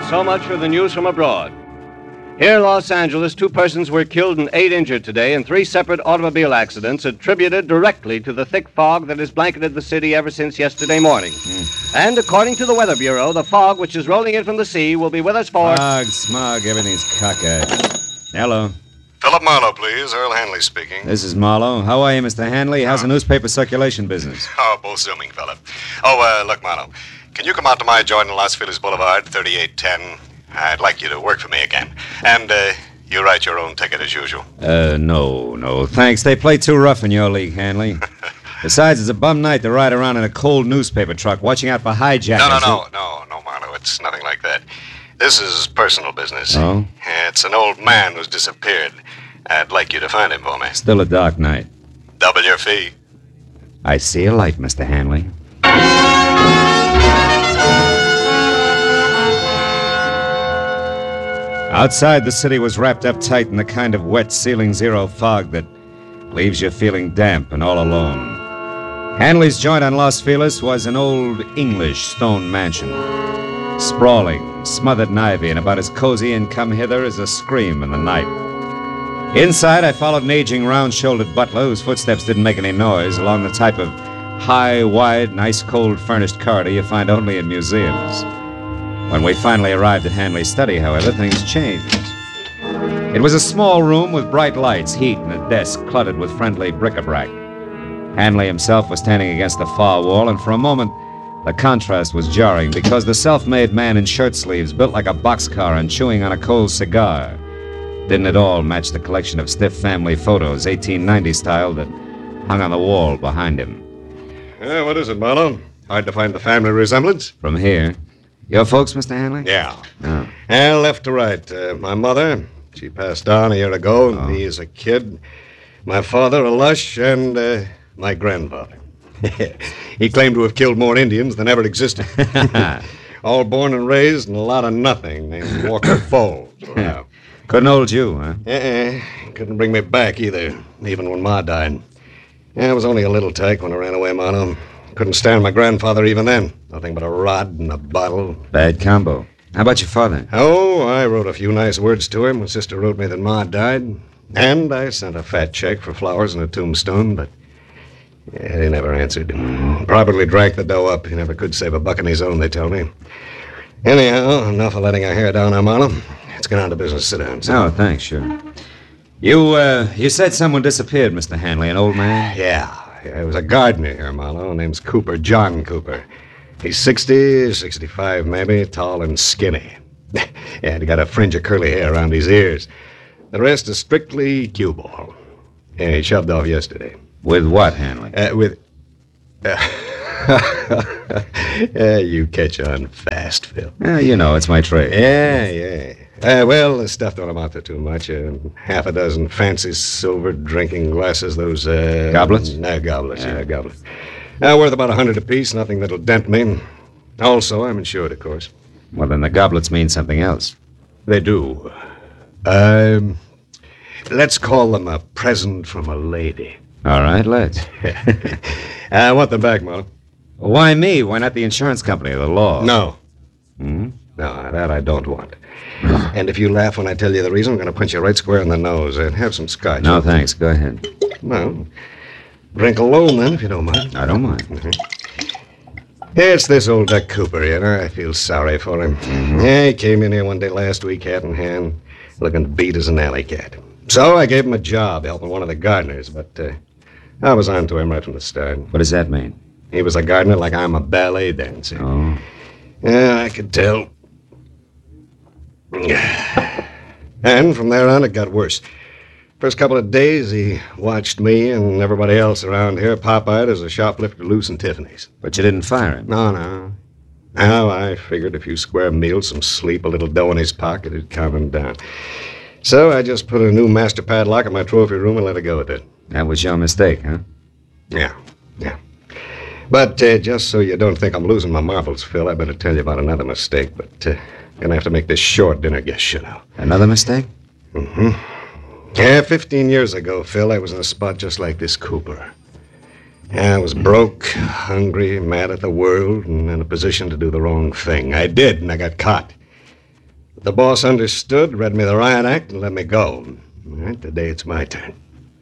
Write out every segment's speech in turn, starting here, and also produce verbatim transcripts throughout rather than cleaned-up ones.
so much for the news from abroad. Here in Los Angeles, two persons were killed and eight injured today in three separate automobile accidents attributed directly to the thick fog that has blanketed the city ever since yesterday morning. Mm. And according to the Weather Bureau, the fog which is rolling in from the sea will be with us for... Fog, smog, everything's cockeyed. Hello. Philip Marlowe, please. Earl Hanley speaking. This is Marlowe. How are you, Mister Hanley? How's the newspaper circulation business? Oh, both zooming, Philip. Oh, uh, look, Marlowe, can you come out to my joint in Los Feliz Boulevard, thirty-eight ten? I'd like you to work for me again. And, uh, you write your own ticket as usual. Uh, no, no. Thanks. They play too rough in your league, Hanley. Besides, it's a bum night to ride around in a cold newspaper truck watching out for hijackers. No, no, no, no, no, Marlowe. It's nothing like that. This is personal business. Oh? It's an old man who's disappeared. I'd like you to find him for me. Still a dark night. Double your fee. I see a light, Mister Hanley. Outside, the city was wrapped up tight in the kind of wet ceiling zero fog that leaves you feeling damp and all alone. Hanley's joint on Los Feliz was an old English stone mansion. Sprawling, smothered in ivy, and about as cozy and come hither as a scream in the night. Inside, I followed an aging, round-shouldered butler whose footsteps didn't make any noise along the type of high, wide, and ice-cold furnished corridor you find only in museums. When we finally arrived at Hanley's study, however, things changed. It was a small room with bright lights, heat, and a desk cluttered with friendly bric-a-brac. Hanley himself was standing against the far wall, and for a moment, the contrast was jarring because the self-made man in shirt sleeves, built like a boxcar and chewing on a cold cigar, didn't at all match the collection of stiff family photos, eighteen ninety style, that hung on the wall behind him. Yeah, what is it, Marlowe? Hard to find the family resemblance? From here. Your folks, Mister Hanley? Yeah. Oh. And left to right. Uh, my mother, she passed on a year ago. Oh. Me as a kid. My father, a lush, and uh, my grandfather. He claimed to have killed more Indians than ever existed. All born and raised in a lot of nothing named Walker Falls. Wow. Couldn't hold you, huh? Uh-uh. Couldn't bring me back either, even when Ma died. Yeah, I was only a little tyke when I ran away, Mono. Couldn't stand my grandfather even then. Nothing but a rod and a bottle. Bad combo. How about your father? Oh, I wrote a few nice words to him when Sister wrote me that Ma died. And I sent a fat check for flowers and a tombstone, but yeah, he never answered. Probably drank the dough up. He never could save a buck on his own, they tell me. Anyhow, enough of letting our hair down, Armando. Let's get on to business. Sit down. Sit Oh, down. thanks, sure. You, uh, you said someone disappeared, Mister Hanley, an old man? Yeah. Yeah, it was a gardener here, Marlowe. Name's Cooper, John Cooper. He's sixty, sixty-five maybe, tall and skinny. Yeah, he got a fringe of curly hair around his ears. The rest is strictly cue ball. Yeah, he shoved off yesterday. With what, Hanley? Uh, with... Uh, yeah, you catch on fast, Phil. Yeah, you know, it's my trade. Yeah, yeah. Uh, well, the stuff don't amount to too much. Uh, half a dozen fancy silver drinking glasses, those... Uh, Goblets? No, goblets, yeah, Yeah. goblets. Uh, worth about a hundred apiece, nothing that'll dent me. Also, I'm insured, of course. Well, then the goblets mean something else. They do. Um, let's call them a present from a lady. All right, let's. I want them back, Marlowe. Why me? Why not the insurance company or the law? No. Hmm? No, that I don't want. And if you laugh when I tell you the reason, I'm going to punch you right square in the nose. And have some scotch. No, thanks. Go ahead. Well, drink alone then, if you don't mind. I don't mind. Mm-hmm. It's this old Duck Cooper, you know. I feel sorry for him. Mm-hmm. Yeah, he came in here one day last week, hat in hand, looking beat as an alley cat. So I gave him a job helping one of the gardeners, but uh, I was on to him right from the start. What does that mean? He was a gardener like I'm a ballet dancer. Oh. Yeah, I could tell. And from there on, it got worse. First couple of days, he watched me and everybody else around here pop-eyed as a shoplifter loose in Tiffany's. But you didn't fire him. No, no. Now, I figured a few square meals, some sleep, a little dough in his pocket, it'd calm him down. So I just put a new master padlock in my trophy room and let it go with it. That was your mistake, huh? Yeah, yeah. But uh, just so you don't think I'm losing my marbles, Phil, I better tell you about another mistake. But uh, gonna have to make this short. Dinner guest shut out. Another mistake? Mm-hmm. Yeah, fifteen years ago, Phil, I was in a spot just like this Cooper. Yeah, I was broke, hungry, mad at the world, and in a position to do the wrong thing. I did, and I got caught. But the boss understood, read me the riot act, and let me go. All right, today it's my turn.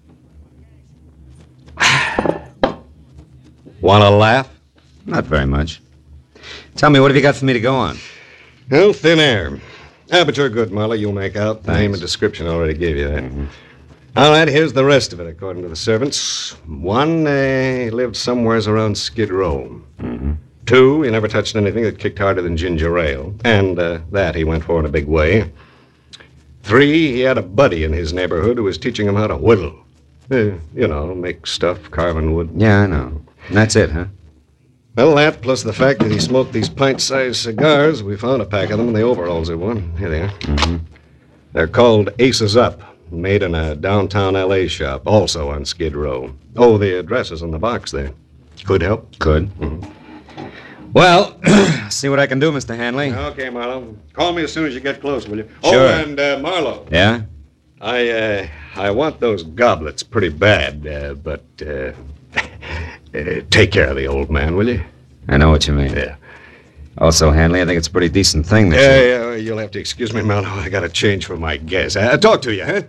Want to laugh? Not very much. Tell me, what have you got for me to go on? Well, thin air. Ah, but you're good, Marley. You'll make out. The Thanks. name and description already gave you that. Mm-hmm. All right, here's the rest of it, according to the servants. One, uh, he lived somewheres around Skid Row. Mm-hmm. Two, he never touched anything that kicked harder than ginger ale. And uh, that he went for in a big way. Three, he had a buddy in his neighborhood who was teaching him how to whittle. Uh, you know, make stuff, carving wood. Yeah, I know. And that's it, huh? Well, that, plus the fact that he smoked these pint-sized cigars, we found a pack of them in the overalls of one. Here they are. Mm-hmm. They're called Aces Up, made in a downtown L A shop, also on Skid Row. Oh, the address is on the box there. Could help. Good. Mhm. Well, see what I can do, Mister Hanley. Okay, Marlowe. Call me as soon as you get close, will you? Sure. Oh, and uh, Marlowe, Yeah? I uh, I want those goblets pretty bad, uh, but uh, uh, take care of the old man, will you? I know what you mean. Yeah. Also, Hanley, I think it's a pretty decent thing that Yeah, you... yeah, you'll have to excuse me, Marlowe. I got to change for my guess. I'll talk to you, huh?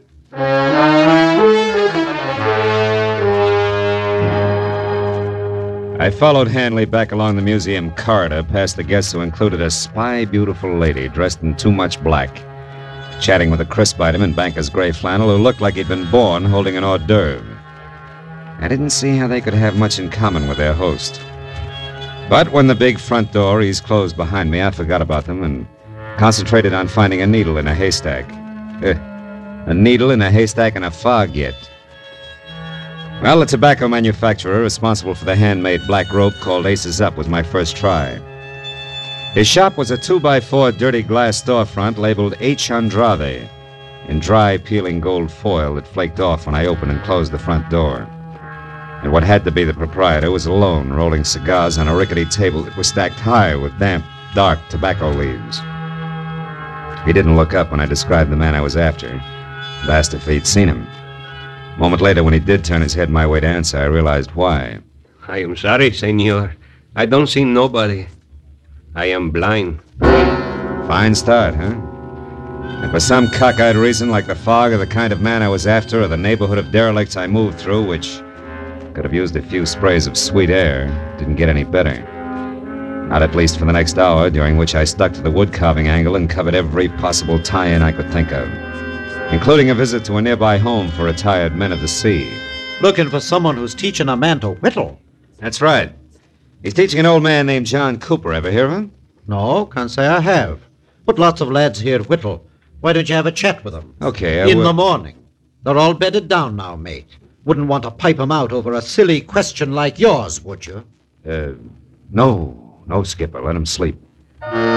I followed Hanley back along the museum corridor past the guests who included a spy beautiful lady dressed in too much black, chatting with a crisp item in banker's gray flannel who looked like he'd been born holding an hors d'oeuvre. I didn't see how they could have much in common with their host. But when the big front door eased closed behind me, I forgot about them and concentrated on finding a needle in a haystack. Eh, a needle in a haystack in a fog yet. Well, the tobacco manufacturer responsible for the handmade black rope called Aces Up was my first try. His shop was a two by four dirty glass storefront labeled H. Andrade in dry, peeling gold foil that flaked off when I opened and closed the front door. And what had to be the proprietor was alone, rolling cigars on a rickety table that was stacked high with damp, dark tobacco leaves. He didn't look up when I described the man I was after and asked if he'd seen him. A moment later, when he did turn his head my way to answer, I realized why. I am sorry, senor. I don't see nobody. I am blind. Fine start, huh? And for some cockeyed reason, like the fog or the kind of man I was after or the neighborhood of derelicts I moved through, which could have used a few sprays of sweet air, didn't get any better. Not at least for the next hour, during which I stuck to the wood carving angle and covered every possible tie-in I could think of, including a visit to a nearby home for retired men of the sea. Looking for someone who's teaching a man to whittle. That's right. He's teaching an old man named John Cooper. Ever hear of him? No, can't say I have. But lots of lads here whittle. Why don't you have a chat with them? Okay, I In will. the morning. They're all bedded down now, mate. Wouldn't want to pipe 'em out over a silly question like yours, would you? Uh, no, no, Skipper. Let him sleep.